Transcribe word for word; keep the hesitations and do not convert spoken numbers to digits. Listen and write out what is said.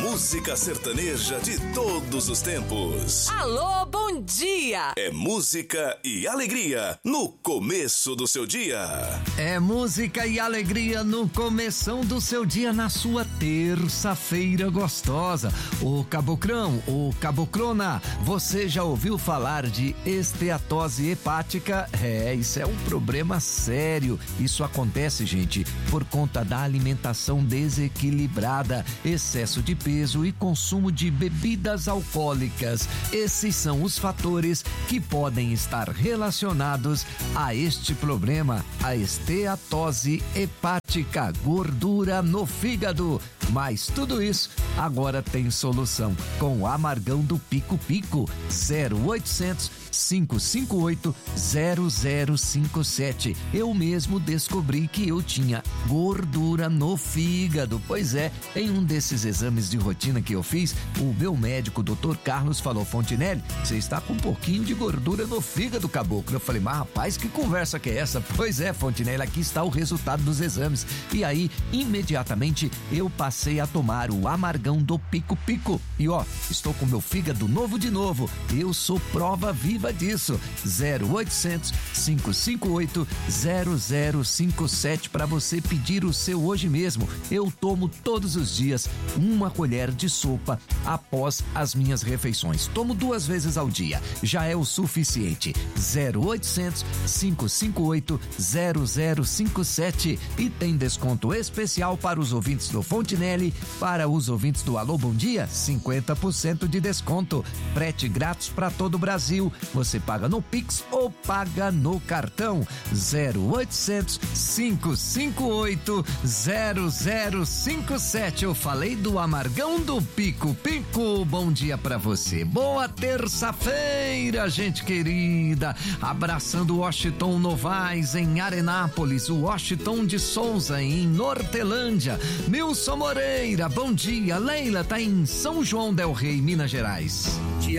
música sertaneja de todos os tempos. Alô, bom dia! É música e alegria no começo do seu dia. É música e alegria no começão do seu dia, na sua terça-feira gostosa. Ô cabocrão, ô cabocrona, você já ouviu falar de esteatose hepática? É, isso é um problema sério. Isso acontece, gente, por conta da alimentação desequilibrada, excesso de peso e consumo de bebidas alcoólicas. Esses são os fatores que podem estar relacionados a este problema, a esteatose hepática, gordura no fígado. Mas tudo isso agora tem solução com o Amargão do Pico Pico. Zero oitocentos, cinco cinco oito, zero zero cinco sete. Eu mesmo descobri que eu tinha gordura no fígado. Pois é, em um desses exames de rotina que eu fiz, o meu médico, doutor Carlos, falou: Fontinelli, você está com um pouquinho de gordura no fígado, caboclo. Eu falei: mas rapaz, que conversa que é essa? Pois é, Fontinelli, aqui está o resultado dos exames. E aí, imediatamente, eu passei a tomar o Amargão do Pico Pico. E ó, estou com meu fígado novo de novo. Eu sou prova viva disso. Zero oitocentos, cinco cinco oito, zero zero cinco sete para você pedir o seu hoje mesmo. Eu tomo todos os dias uma colher de sopa após as minhas refeições. Tomo duas vezes ao dia. Já é o suficiente. Zero oitocentos, cinco cinco oito, zero zero cinco sete. E tem desconto especial para os ouvintes do Fontinelli, para os ouvintes do Alô Bom Dia, cinquenta por cento de desconto. Frete grátis para todo o Brasil. Você paga no Pix ou paga no cartão. Zero oitocentos, cinco cinco oito, zero zero cinco sete. Eu falei do Amargão do Pico Pico. Bom dia pra você. Boa terça-feira, gente querida. Abraçando o Washington Novaes em Arenápolis, o Washington de Souza em Nortelândia. Milson Moreira, bom dia. Leila tá em São João del Rei, Minas Gerais.